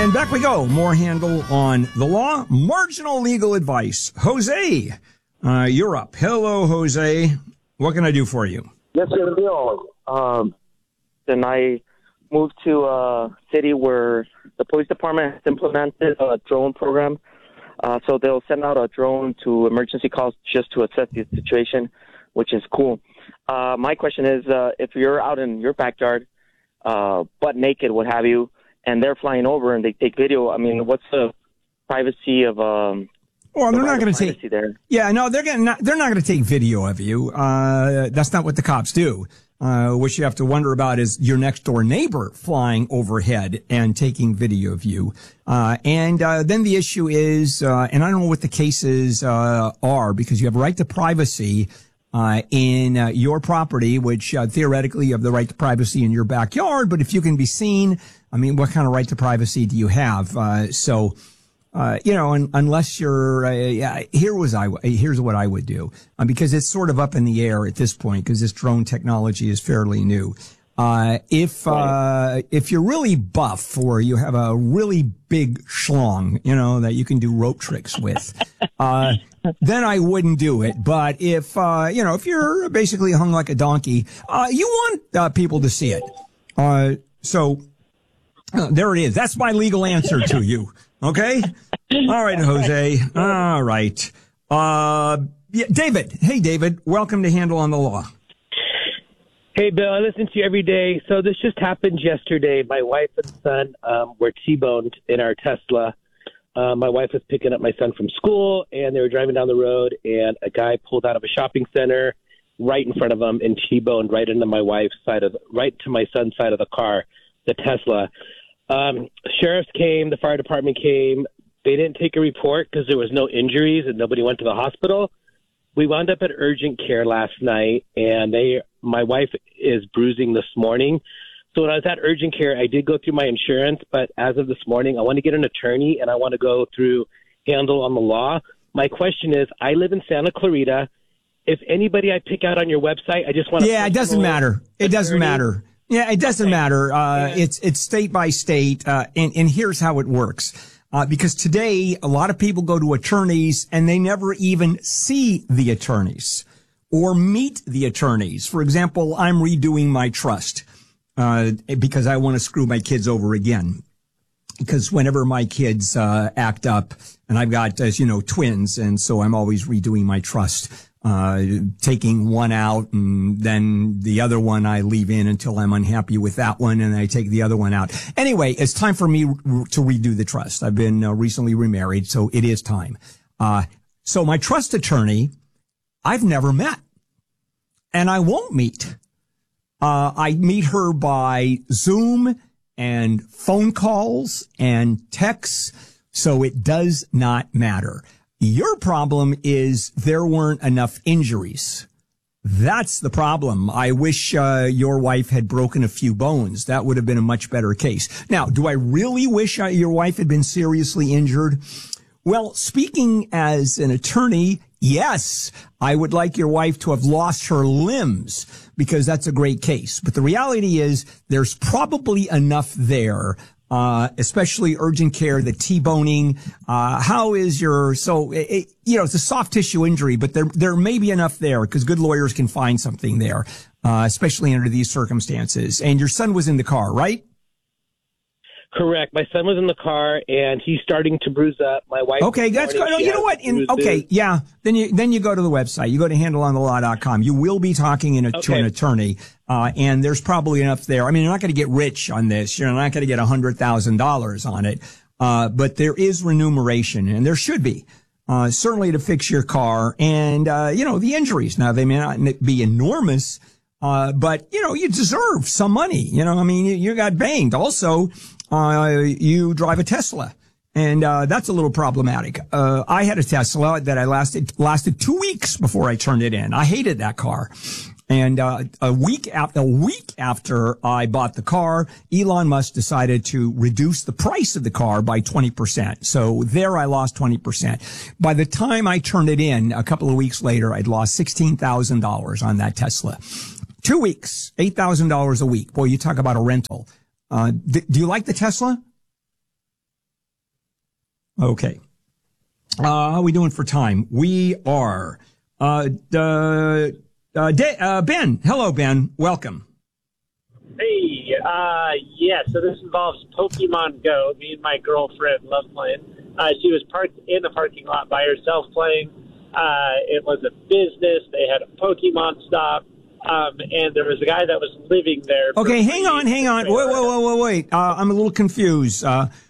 And back we go. More handle on the law. Marginal legal advice. Jose, you're up. Hello, Jose. What can I do for you? Yes, sir, Bill. Then I moved to a city where the police department has implemented a drone program. So they'll send out a drone to emergency calls just to assess the situation, which is cool. My question is, if you're out in your backyard, butt naked, what have you, and they're flying over and they take video, I mean, what's the privacy of well, they're not going to take there? Yeah, no, they're not going to take video of you. That's not what the cops do. What you have to wonder about is your next door neighbor flying overhead and taking video of you. And then the issue is, and I don't know what the cases are, because you have a right to privacy in your property, which theoretically you have the right to privacy in your backyard. But if you can be seen, I mean, what kind of right to privacy do you have? Unless you're, here's what I would do, because it's sort of up in the air at this point, because this drone technology is fairly new. If you're really buff or you have a really big schlong, that you can do rope tricks with, then I wouldn't do it. But if you're basically hung like a donkey, you want people to see it. So there it is. That's my legal answer to you. Okay. All right, Jose. All right. David. Hey, David. Welcome to Handle on the Law. Hey, Bill. I listen to you every day. So this just happened yesterday. My wife and son were T-boned in our Tesla. My wife was picking up my son from school, and they were driving down the road, and a guy pulled out of a shopping center right in front of them and T-boned right into my wife's right to my son's side of the car, the Tesla. Sheriffs came, the fire department came. They didn't take a report because there was no injuries and nobody went to the hospital. We wound up at urgent care last night, and my wife is bruising this morning. So when I was at urgent care, I did go through my insurance, but as of this morning, I want to get an attorney and I want to go through Handle on the Law. My question is, I live in Santa Clarita. If anybody I pick out on your website, I just want to... Yeah, it doesn't matter. It doesn't matter. Yeah, it doesn't matter. It's state by state, and here's how it works. Because today, a lot of people go to attorneys and they never even see the attorneys or meet the attorneys. For example, I'm redoing my trust, because I want to screw my kids over again. Because whenever my kids, act up, and I've got, as you know, twins, and so I'm always redoing my trust. Taking one out, and then the other one I leave in until I'm unhappy with that one, and I take the other one out. Anyway, it's time for me to redo the trust. I've been recently remarried, so it is time. So my trust attorney, I've never met, and I won't meet. I meet her by Zoom and phone calls and texts, so it does not matter. Your problem is there weren't enough injuries. That's the problem. I wish your wife had broken a few bones. That would have been a much better case. Now, do I really wish your wife had been seriously injured? Well, speaking as an attorney, yes, I would like your wife to have lost her limbs, because that's a great case. But the reality is there's probably enough there, especially urgent care, the T-boning. How is it's a soft tissue injury, but there may be enough there, because good lawyers can find something there, especially under these circumstances. And your son was in the car, right? Correct. My son was in the car, and he's starting to bruise up. My wife. Okay, that's good. You know what? Yeah. Then you go to the website. You go to handleonthelaw.com. You will be talking to an attorney, and there's probably enough there. I mean, you're not going to get rich on this. You're not going to get $100,000 on it, but there is remuneration, and there should be. Certainly to fix your car, and the injuries. Now, they may not be enormous, but you deserve some money. You got banged. Also, you drive a Tesla, and that's a little problematic. I had a Tesla that I lasted 2 weeks before I turned it in. I hated that car. And a week after I bought the car, Elon Musk decided to reduce the price of the car by 20%. So there I lost 20%. By the time I turned it in, a couple of weeks later, I'd lost $16,000 on that Tesla. 2 weeks, $8,000 a week. Boy, you talk about a rental. Do you like the Tesla? Okay. How are we doing for time? We are, Ben. Hello, Ben. Welcome. Hey, yeah, so this involves Pokemon Go. Me and my girlfriend love playing. She was parked in the parking lot by herself playing. It was a business. They had a Pokemon stop. And there was a guy that was living there. Okay, hang on. Wait. I'm a little confused.